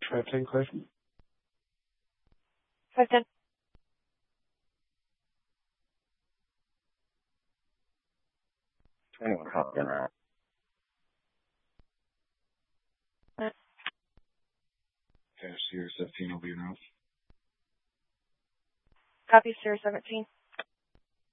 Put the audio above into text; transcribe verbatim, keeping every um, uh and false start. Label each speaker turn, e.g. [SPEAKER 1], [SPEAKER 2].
[SPEAKER 1] five ten, clear.
[SPEAKER 2] five ten.
[SPEAKER 3] twenty-one Hop General.
[SPEAKER 1] Okay, Sierra seventeen will be around.
[SPEAKER 2] Copy, Sierra seventeen.